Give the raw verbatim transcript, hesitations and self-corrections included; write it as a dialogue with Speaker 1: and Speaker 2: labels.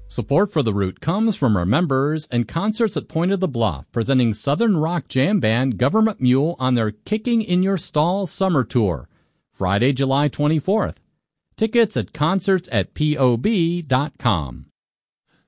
Speaker 1: Support for The Root comes from our members and concerts at Point of the Bluff, presenting Southern rock jam band Government Mule on their Kicking in Your Stall summer tour, Friday, July twenty-fourth. Tickets at concerts at P O B dot com.